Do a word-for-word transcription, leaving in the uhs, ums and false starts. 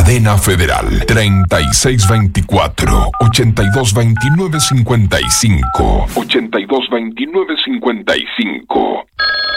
Cadena Federal, treinta y seis veinticuatro, ochenta y dos veintinueve cincuenta y cinco. ochenta y dos veintinueve cincuenta y cinco.